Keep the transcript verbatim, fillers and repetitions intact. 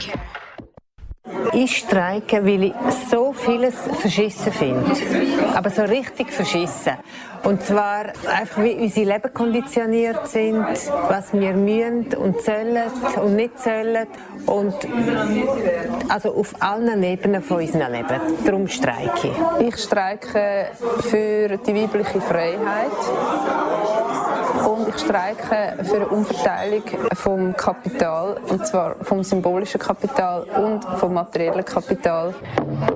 Ich streike, weil ich so vieles verschissen finde. Aber so richtig verschissen. Und zwar einfach, wie unsere Leben konditioniert sind, was wir müssen und sollen und nicht sollen. Und also auf allen Ebenen von unserem Leben. Darum streike ich. Ich streike für die weibliche Freiheit. Und ich streike für eine Umverteilung vom Kapital, und zwar vom symbolischen Kapital und vom materiellen Kapital.